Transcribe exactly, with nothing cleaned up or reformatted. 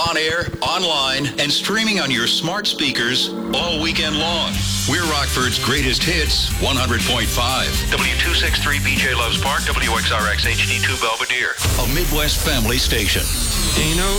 on air, online, and streaming on your smart speakers all weekend long. We're Rockford's greatest hits, one hundred point five. W two sixty-three B J Loves Park, W X R X H D two Belvedere. A Midwest family station. Ain't no